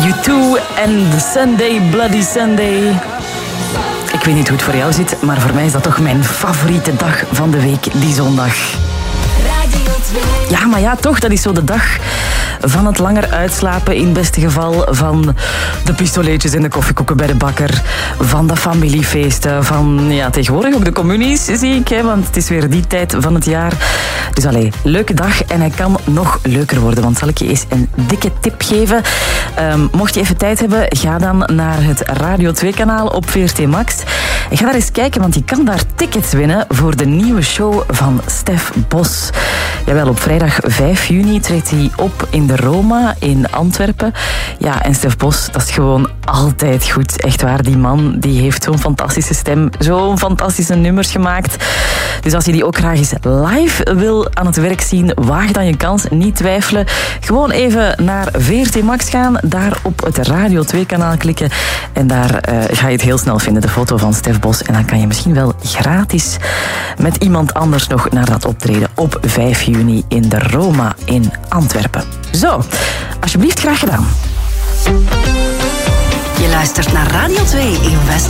U2 en Sunday, Bloody Sunday. Ik weet niet hoe het voor jou zit, maar voor mij is dat toch mijn favoriete dag van de week, die zondag. Ja, maar ja, toch, dat is zo de dag van het langer uitslapen, in het beste geval, van de pistoletjes en de koffiekoeken bij de bakker, van de familiefeesten, van ja, tegenwoordig ook de communies, zie ik, hè, want het is weer die tijd van het jaar. Dus allee, leuke dag en hij kan nog leuker worden, want zal ik je eens een dikke tip geven. Mocht je even tijd hebben, ga dan naar het Radio 2-kanaal op VRT Max. Ga daar eens kijken, want je kan daar tickets winnen voor de nieuwe show van Stef Bos. Jawel, op vrijdag 5 juni treedt hij op in de Roma in Antwerpen. Ja, en Stef Bos, dat is gewoon altijd goed. Echt waar, die man die heeft zo'n fantastische stem, zo'n fantastische nummers gemaakt. Dus als je die ook graag eens live wil aan het werk zien, waag dan je kans, niet twijfelen. Gewoon even naar VRT Max gaan, daar op het Radio 2-kanaal klikken en daar ga je het heel snel vinden, de foto van Stef Bos. En dan kan je misschien wel gratis met iemand anders nog naar dat optreden op 5 juni in de Roma in Antwerpen. Zo, alsjeblieft, graag gedaan. Je luistert naar Radio 2 in West.